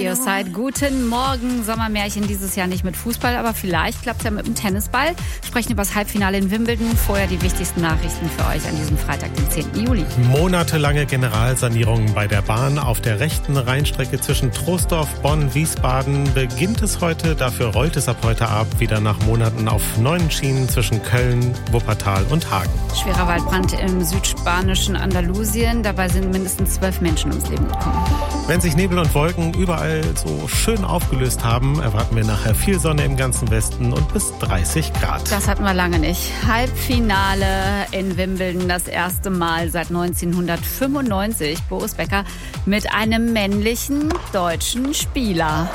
Radio Side. Guten Morgen. Sommermärchen dieses Jahr nicht mit Fußball, aber vielleicht klappt es ja mit dem Tennisball. Wir sprechen über das Halbfinale in Wimbledon. Vorher die wichtigsten Nachrichten für euch an diesem Freitag, den 10. Juli. Monatelange Generalsanierungen bei der Bahn auf der rechten Rheinstrecke zwischen Troisdorf, Bonn, Wiesbaden beginnt es heute. Dafür rollt es ab heute Abend wieder nach Monaten auf 9 Schienen zwischen Köln, Wuppertal und Hagen. Schwerer Waldbrand im südspanischen Andalusien. Dabei sind mindestens 12 Menschen ums Leben gekommen. Wenn sich Nebel und Wolken überall so schön aufgelöst haben, erwarten wir nachher viel Sonne im ganzen Westen und bis 30 Grad. Das hatten wir lange nicht. Halbfinale in Wimbledon, das erste Mal seit 1995. Boris Becker mit einem männlichen deutschen Spieler.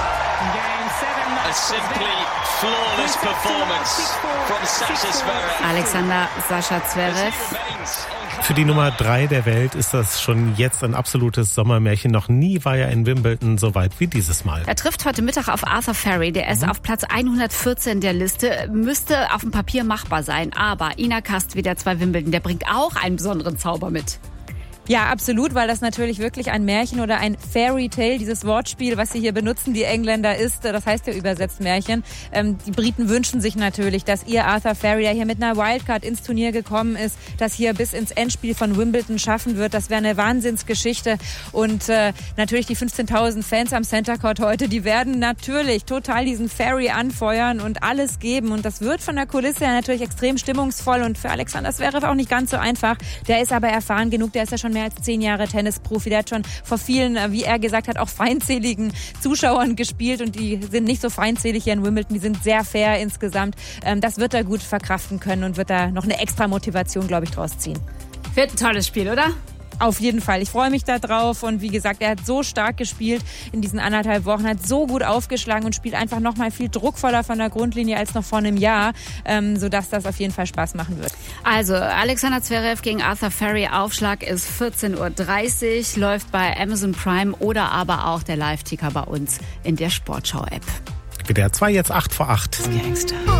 A simply flawless performance from Sascha Zverev. Alexander Sascha Zverev. Für die Nummer 3 der Welt ist das schon jetzt ein absolutes Sommermärchen. Noch nie war er in Wimbledon so weit wie dieses Mal. Er trifft heute Mittag auf Arthur Ferry. Der ist auf Platz 114 der Liste. Müsste auf dem Papier machbar sein. Aber Ina Kast, wie der 2 Wimbledon, der bringt auch einen besonderen Zauber mit. Ja, absolut, weil das natürlich wirklich ein Märchen oder ein Fairy Tale, dieses Wortspiel, was sie hier benutzen, die Engländer, ist. Das heißt ja übersetzt Märchen. Die Briten wünschen sich natürlich, dass ihr Arthur Ferry, der hier mit einer Wildcard ins Turnier gekommen ist, das hier bis ins Endspiel von Wimbledon schaffen wird. Das wäre eine Wahnsinnsgeschichte. Und natürlich die 15.000 Fans am Center Court heute, die werden natürlich total diesen Ferry anfeuern und alles geben. Und das wird von der Kulisse her natürlich extrem stimmungsvoll. Und für Alexander Zverev auch nicht ganz so einfach. Der ist aber erfahren genug, der ist ja schon mehr als 10 Jahre Tennisprofi. Der hat schon vor vielen, wie er gesagt hat, auch feindseligen Zuschauern gespielt und die sind nicht so feindselig hier in Wimbledon, die sind sehr fair insgesamt. Das wird er gut verkraften können und wird da noch eine extra Motivation, glaube ich, draus ziehen. Wird ein tolles Spiel, oder? Auf jeden Fall. Ich freue mich da drauf und wie gesagt, er hat so stark gespielt in diesen 1,5 Wochen, hat so gut aufgeschlagen und spielt einfach noch mal viel druckvoller von der Grundlinie als noch vor einem Jahr, sodass das auf jeden Fall Spaß machen wird. Also Alexander Zverev gegen Arthur Ferry, Aufschlag ist 14.30 Uhr, läuft bei Amazon Prime oder aber auch der Live-Ticker bei uns in der Sportschau-App. WDR 2 jetzt 8 vor 8. Gangster.